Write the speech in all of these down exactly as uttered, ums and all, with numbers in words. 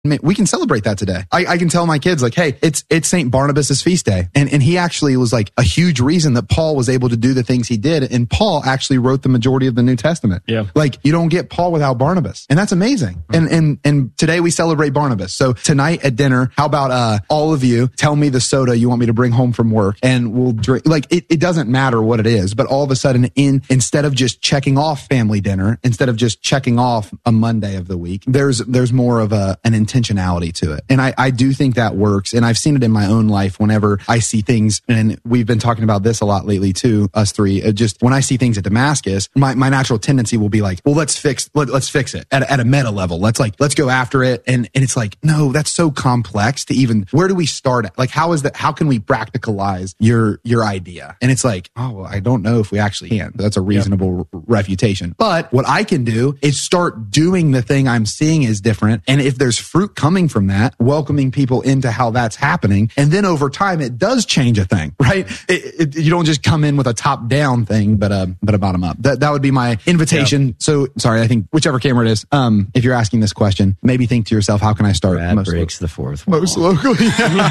we can celebrate that today. I, I can tell my kids like, hey, it's it's Saint Barnabas's feast day. And and he actually was like a huge reason that Paul was able to do the things he did. And Paul actually wrote the majority of the New Testament. Yeah. Like you don't get Paul without Barnabas. And that's amazing. Mm-hmm. And and and today we celebrate Barnabas. So tonight at dinner, how about uh all of you tell me the soda you want me to bring home from work and we'll drink. Like it, it doesn't matter what it is, but all of a sudden in instead of just checking off family dinner, instead of just checking off a Monday of the week, there's there's more of a an intentionality to it. And I, I do think that works. And I've seen it in my own life whenever I see things, and we've been talking about this a lot lately too, us three. It just when I see things at Damascus, my, my natural tendency will be like, well, let's fix, let, let's fix it at, at a meta level. Let's like, let's go after it. And, and it's like, no, that's so complex to even, where do we start at? Like, how is that, how can we practicalize your, your idea? And it's like, oh, well, I don't know if we actually can. That's a reasonable yep. refutation. But what I can do is start doing the thing I'm seeing is different. And if there's fruit coming from that, welcoming people into how that's happening. And then over time, it does change a thing, right? It, it, you don't just come in with a top down thing, but a, but a bottom up. That, that would be my invitation. Yeah. So sorry, I think whichever camera it is, um, if you're asking this question, maybe think to yourself, how can I start? Brad most breaks lo- the fourth wall. Most locally.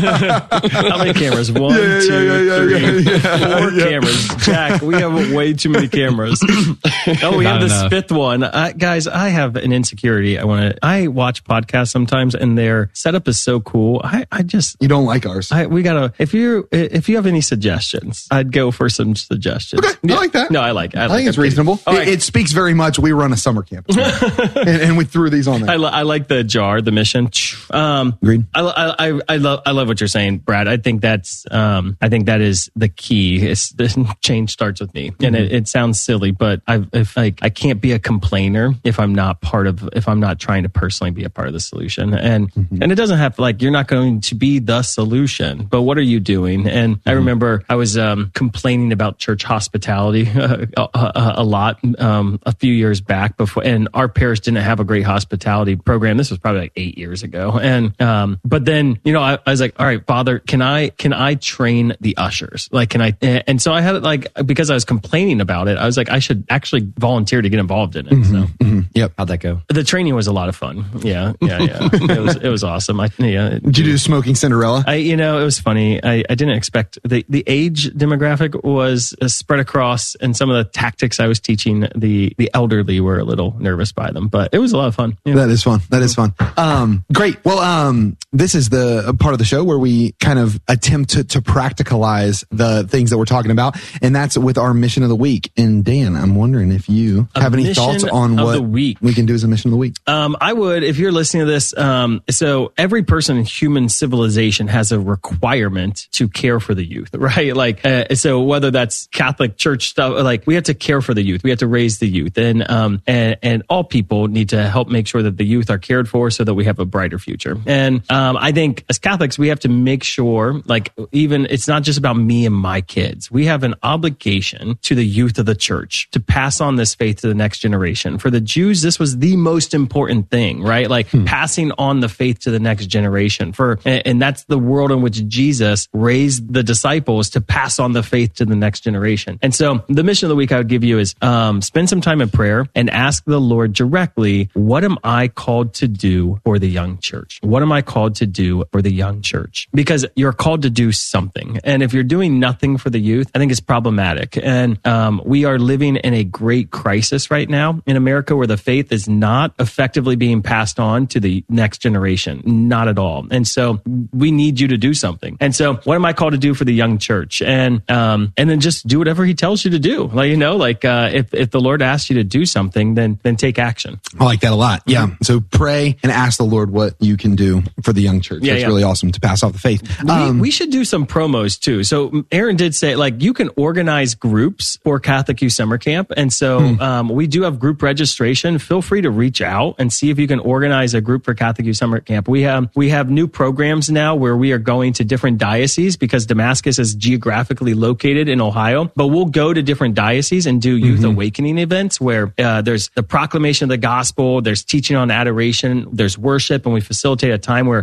How many cameras? One, yeah, yeah, two, yeah, yeah, three, yeah, yeah, four yeah. cameras. Jack, we have way too many cameras. Oh, we Not have this enough. fifth one. I, guys, I have an insecurity. I want to, I watch podcasts sometimes and their setup is so cool. I, I just you don't like ours. I, we gotta if you if you have any suggestions, I'd go for some suggestions. Okay, yeah. I like that. No, I like. I, I like think it's it. reasonable. Right. It, it speaks very much. We run a summer camp, and, and we threw these on there. I, li- I like the jar, the mission. Um, Agreed. I, I I I love I love what you're saying, Brad. I think that's um I think that is the key. It's, the change starts with me, mm-hmm. and it, it sounds silly, but I if like I can't be a complainer if I'm not part of if I'm not trying to personally be a part of the solution, and mm-hmm. and it doesn't have like you're not going to be the solution, but what are you doing? And mm-hmm. I remember I was um, complaining about church hospitality a, a, a lot um, a few years back before, and our parish didn't have a great hospitality program. This was probably like eight years ago, and um, but then you know I, I was like, all right, Father, can I can I train the ushers? Like, can I? And so I had it like because I was complaining about it, I was like, I should actually volunteer to get involved in it. Mm-hmm. So mm-hmm. Yep, how'd that go? The training was a lot of fun. Yeah, yeah, yeah. it was it was awesome. I yeah. Did you do Smoking Cinderella? I, you know, it was funny. I, I didn't expect the, the age demographic was uh, spread across, and some of the tactics I was teaching, the, the elderly were a little nervous by them, but it was a lot of fun. Yeah. That is fun. That is fun. Um, great. Well, um, this is the part of the show where we kind of attempt to, to practicalize the things that we're talking about, and that's with our mission of the week. And Dan, I'm wondering if you a have any thoughts on what we can do as a mission of the week. Um, I would, if you're listening to this, um, so every person in human civilization has a requirement to care for the youth, right? Like, uh, so whether that's Catholic Church stuff, like we have to care for the youth, we have to raise the youth, and um, and and all people need to help make sure that the youth are cared for, so that we have a brighter future. And um, I think as Catholics, we have to make sure, like, even it's not just about me and my kids. We have an obligation to the youth of the church to pass on this faith to the next generation. For the Jews, this was the most important thing, right? Like hmm. passing on the faith to the next generation. For and, and that's the world in which Jesus raised the disciples to pass on the faith to the next generation. And so the mission of the week I would give you is um, spend some time in prayer and ask the Lord directly, what am I called to do for the young church? What am I called to do for the young church? Because you're called to do something. And if you're doing nothing for the youth, I think it's problematic. And um, we are living in a great crisis right now in America where the faith is not effectively being passed on to the next generation. Not at all. And so we need you to do something. And so what am I called to do for the young church? And um, and then just do whatever he tells you to do. Like, you know, like uh, if, if the Lord asks you to do something, then then take action. I like that a lot. Yeah. Mm-hmm. So pray and ask the Lord what you can do for the young church. Yeah, That's yeah. really awesome to pass off the faith. Um, we, we should do some promos too. So Aaron did say, like, you can organize groups for Catholic Youth Summer Camp. And so hmm. um, we do have group registration. Feel free to reach out and see if you can organize a group for Catholic Youth Summer Camp. We have, we have new programs now where we are going to different dioceses because Damascus is geographically located in Ohio, but we'll go to different dioceses and do youth mm-hmm. awakening events where uh, there's the proclamation of the gospel, there's teaching on adoration, there's worship, and we facilitate a time where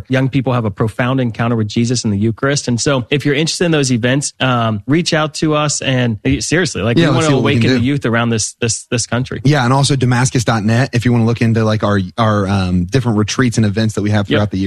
young people have a profound encounter with Jesus in the Eucharist. And so if you're interested in those events, um, reach out to us. And seriously, like yeah, we want to awaken the do. youth around this, this, this country. Yeah. And also Damascus dot net if you want to look into like our, our, um, different retreats and events that we have throughout yep. the year.